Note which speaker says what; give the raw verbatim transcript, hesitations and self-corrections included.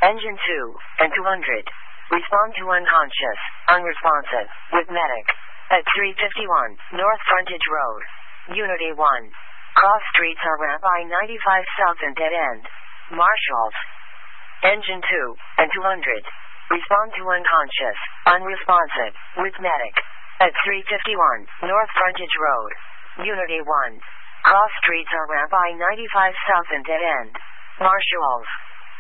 Speaker 1: Engine two and two hundred. Respond to unconscious, unresponsive, with medic. At three fifty-one, North Frontage Road. Unity one. Cross streets are ramp I ninety-five South and dead end. Marshalls. Engine two and two hundred. Respond to unconscious, unresponsive, with medic. At three fifty-one, North Frontage Road. Unity one. Cross streets are ramp I ninety-five South and dead end. Marshalls.